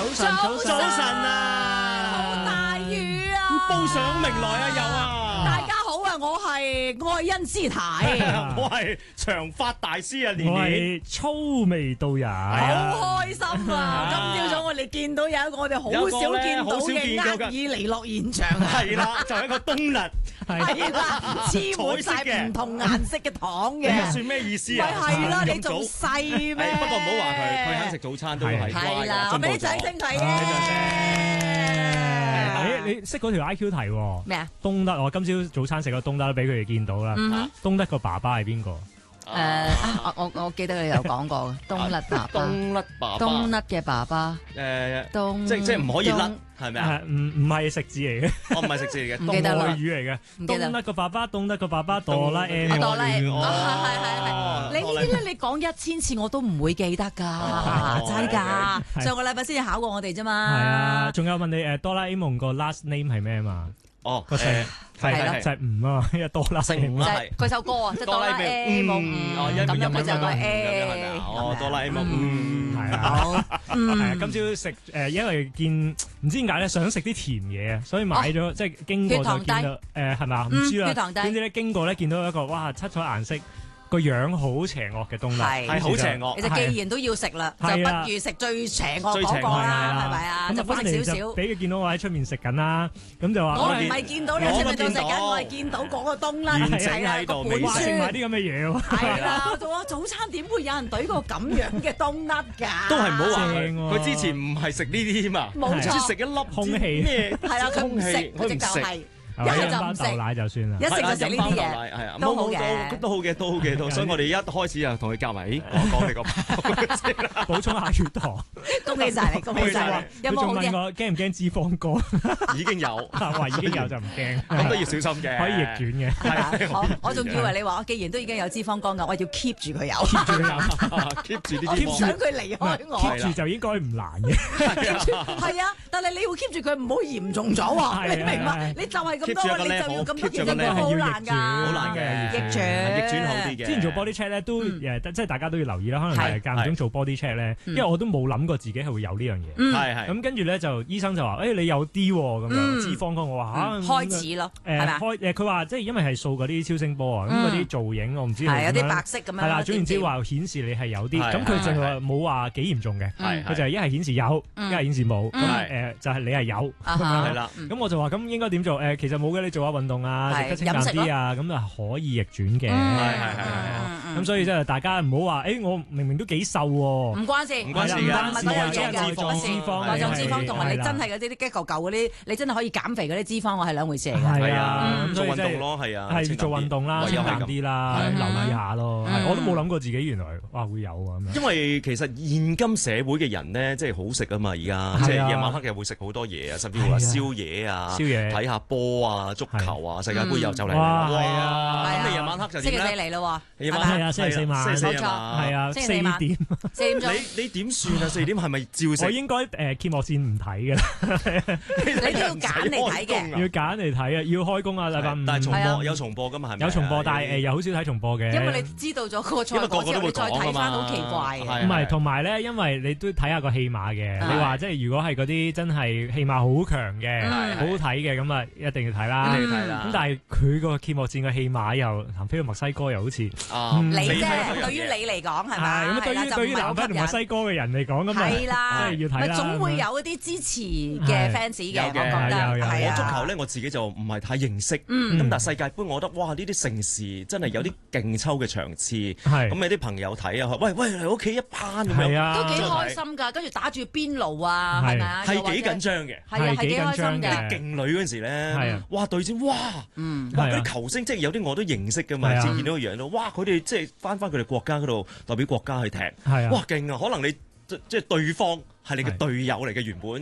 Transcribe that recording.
早晨啊！ 好大雨啊！ 報上名來啊，有啊！ 大家好啊，我係愛因斯坦， 我係長髮大師啊，年我年係粗眉道人， 好開心啊！今朝早我哋見到有一個我哋好少見到嘅厄爾尼諾現場， 係啦，就係一個冬日， 係啦，黐滿晒唔同顏色嘅糖嘅， 算咩意思咪啊？ 係啦，你咁早仲細咩？ 不過唔好話佢，佢肯食早餐都係乖係啦，我俾啲掌聲佢嘅。 你識嗰條 IQ 題喎？ 咩啊？ 東德，我今朝早餐食個東德都俾佢哋見到啦。東德個爸爸係邊個？ 我記得你有講過冬甩爸爸， 冬甩爸爸， 冬甩嘅爸爸， 即係唔可以甩，係咪啊？ 唔係食字嚟嘅， 我唔係食字嚟嘅， 唔記得啦外語嚟嘅。 唔記得東德個爸爸，東德個爸爸，哆啦 A 夢。 哆啦 A 夢， 哦係。你呢啲咧，你講1000次我都唔會記得㗎，真㗎。上個禮拜先至考過我哋啫嘛。 係啊，仲有問你哆啦 A 夢個 last name 係咩嘛？ 哦， 個姓係就係吳啊嘛，因為哆啦 A 夢就係佢首歌啊，即係哆啦 A 夢，咁樣佢就個 A， 哦，哆啦 A 夢， 係啊， 好， 係啊，今朝食因為見唔知點解咧，想食啲甜嘢啊，所以買咗即係經過就見到係咪啊？唔知啦， 血糖低， 點知咧經過咧見到一個哇七彩顏色個樣好邪惡嘅冬甩， 係好邪惡。 其實既然都要食啦，就不如食最邪惡嗰個啦，係咪啊？就翻少少。 俾佢見到我喺出面食緊啦，咁就話我唔係見到你喺出面度食緊，我係見到嗰個冬甩喺度本哇食埋啲咁嘅嘢喎。 係啦，我早餐點會有人懟個咁樣嘅冬甩㗎？ 都係唔好話正喎佢之前唔係食呢啲嘛， 冇錯， 食一粒空氣咩？ 係啦，佢唔食，佢直頭係。一係就唔食豆奶就算啦， 一食就食呢啲嘢， 係啊， 都好嘅， 都好嘅，都好嘅，所以我哋一開始啊，同佢夾埋，講你個補充下血糖。 恭喜晒你，恭喜晒你！有冇好啲？ 我驚唔驚脂肪肝？ 已經有， 話已經有就唔驚， 咁都要小心嘅， 可以逆轉嘅。 我仲以為你話，我既然都已經有脂肪肝㗎，我要 keep 住佢有 ，keep 住佢有 ，keep 住啲脂肪，我唔想佢離開我。 keep 住就應該唔難嘅。 係啊，但係你要 keep 住佢唔好嚴重咗喎，你明白？你就係咁多，你就要咁多，其實都好難㗎， 好難嘅， 逆轉好啲嘅。 之前做 body check 咧，都即係大家都要留意啦，可能係間唔中做 body check 咧，因為我都冇諗過自己係會有呢樣嘢。 係咁跟住咧就醫生就話：誒你有啲喎咁樣脂肪肝，我話嚇開始咯，係咪？ 佢話即係因為係掃嗰啲超聲波啊，咁嗰啲造影我唔知係有啲白色咁樣。 係啦，總言之話顯示你係有啲，咁佢就話冇話幾嚴重嘅，佢就係一係顯示有，一係顯示冇，咁就係你係有咁樣。係啦，咁我就話咁應該點做？其實冇嘅，你做下運動啊，食得清淡啲啊，咁啊可以逆轉嘅。咁所以即係大家唔好話，我明明都幾瘦喎。 唔關事， 唔關事嘅， 唔係嗰樣嘢嘅， 內臟脂肪同埋你真係嗰啲一嚿嚿嗰啲，你真係可以減肥嗰啲脂肪，我係兩回事嚟嘅。 係啊， 做運動咯，係啊， 係做運動啦，清淡啲啦，留意下咯。我都冇諗過自己原來哇會有啊咁樣。 因為其實現今社會嘅人咧，即係好食啊嘛，而家即係夜晚黑又會食好多嘢啊，甚至乎話宵夜啊，睇下波啊、足球啊、世界盃又就嚟啦。哇！咁你夜晚黑就點咧？ 星期四嚟咯喎， 夜晚係啊，星期四晚， 冇錯， 係啊，4點。 4點鐘。 你點算啊？4點係咪照食？ 我應該揭幕戰唔睇嘅啦。 你都要揀嚟睇嘅， 要揀嚟睇啊！要開工啊！禮拜五。 但係重播有重播噶嘛？係咪？ 有重播，但係又好少睇重播嘅。 因為你知道咗個賽果之後，你再睇翻好奇怪嘅。 唔係，同埋咧，因為你都睇下個戲碼嘅。你話即係如果係嗰啲真係戲碼好強嘅、好好睇嘅，咁啊一定要睇啦。咁但係佢個揭幕戰嘅戲碼又南非同墨西哥又好似你啫，對於你嚟講係咪？ 咁對於南非同墨西哥嘅人嚟講咁啊， 係啦， 即係要睇啦。 總會有一啲支持嘅 fans 嘅，我覺得係啊。 足球咧，我自己就唔係太認識。咁但係世界盃，我覺得哇，呢啲盛事真係有啲勁抽嘅場次。咁有啲朋友睇啊，喂嚟屋企一班咁樣， 都幾開心㗎。跟住打住邊爐啊，係咪啊？ 係幾緊張嘅， 係幾開心嘅。 啲勁女嗰陣時咧，哇對戰，哇嗰啲球星，即係有啲我都認識㗎嘛，見到個樣咯，哇佢哋即係翻佢哋國家嗰度代表國家去踢，哇勁啊！可能你即係對方係你嘅隊友嚟嘅原本。